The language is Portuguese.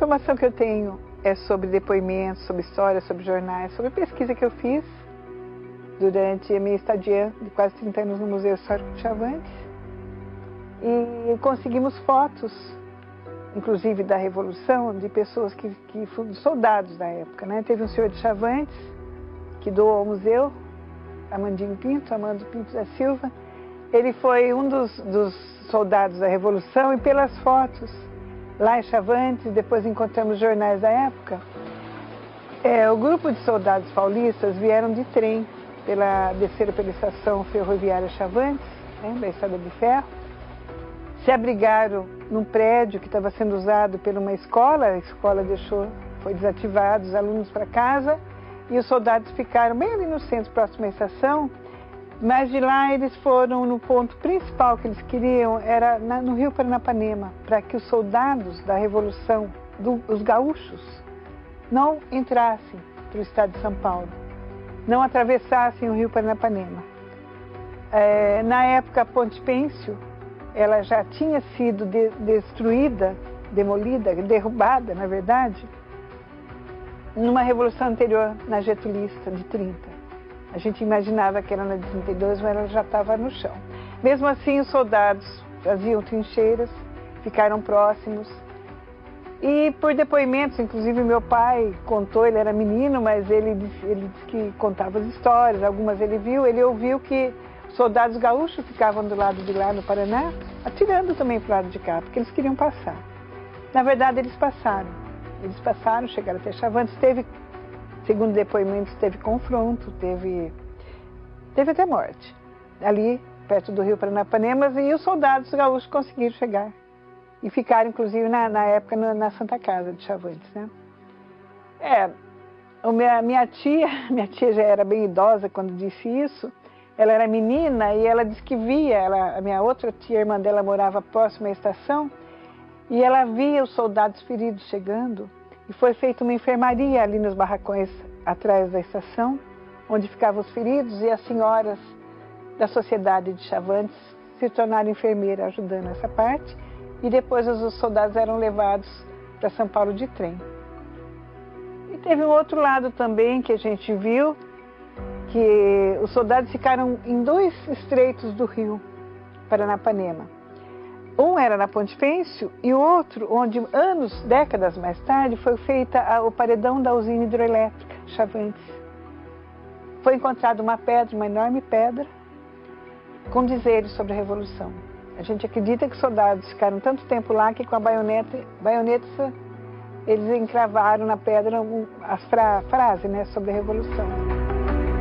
informação que eu tenho é sobre depoimentos, sobre histórias, sobre jornais, sobre pesquisa que eu fiz durante a minha estadia de quase 30 anos no Museu Histórico de Chavantes. E conseguimos fotos, inclusive da Revolução, de pessoas que foram soldados da época, né? Teve um senhor de Chavantes que doou ao museu, Amando Pinto da Silva. Ele foi um dos soldados da Revolução e pelas fotos lá em Chavantes, depois encontramos jornais da época, o grupo de soldados paulistas vieram de trem, desceram pela estação ferroviária Chavantes, né, da Estrada de Ferro, se abrigaram num prédio que estava sendo usado por uma escola, a escola foi desativada, os alunos para casa, e os soldados ficaram bem ali no centro, próximo à estação, mas de lá eles foram no ponto principal que eles queriam, era no Rio Paranapanema, para que os soldados da Revolução, os gaúchos, não entrassem para o estado de São Paulo, não atravessassem o Rio Paranapanema. Na época, a Ponte Pênsil, ela já tinha sido destruída, demolida, derrubada, na verdade, numa revolução anterior, na Getulista, de 30. A gente imaginava que era na de 32, mas ela já estava no chão. Mesmo assim, os soldados faziam trincheiras, ficaram próximos. E por depoimentos, inclusive meu pai contou, ele era menino, mas ele disse que contava as histórias, algumas ele ouviu que soldados gaúchos ficavam do lado de lá no Paraná, atirando também para o lado de cá, porque eles queriam passar. Na verdade, eles passaram. Eles passaram, chegaram até Chavantes, segundo depoimentos, teve confronto, teve até morte. Ali, perto do Rio Paranapanema, e os soldados gaúchos conseguiram chegar. E ficaram, inclusive, na época, na Santa Casa de Chavantes, né? Minha tia já era bem idosa quando disse isso. Ela era menina e ela disse que via, a minha outra tia, irmã dela, morava próxima à estação, e ela via os soldados feridos chegando, e foi feita uma enfermaria ali nos barracões atrás da estação, onde ficavam os feridos, e as senhoras da sociedade de Chavantes se tornaram enfermeiras ajudando essa parte, e depois os soldados eram levados para São Paulo de trem. E teve um outro lado também que a gente viu, que os soldados ficaram em 2 estreitos do Rio Paranapanema. Um era na Ponte Pênsil e o outro, onde décadas mais tarde, foi feita o paredão da usina hidroelétrica, Chavantes. Foi encontrada uma enorme pedra, com dizeres sobre a Revolução. A gente acredita que os soldados ficaram tanto tempo lá que com a baioneta eles encravaram na pedra a frase, né, sobre a Revolução.